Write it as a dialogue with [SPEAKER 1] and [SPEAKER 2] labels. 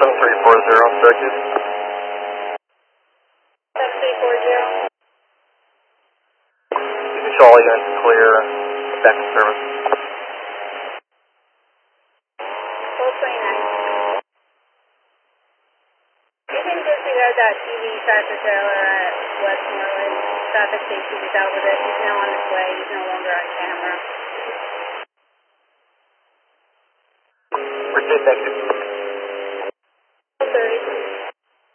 [SPEAKER 1] 7340, circuit.
[SPEAKER 2] 7340.
[SPEAKER 1] You can show all units clear, back in service.
[SPEAKER 2] 1229. You can disregard that TV tractor trailer at Westmoreland. Traffic safety is out with it. He's now on his way. He's no longer on camera.
[SPEAKER 1] Appreciate that.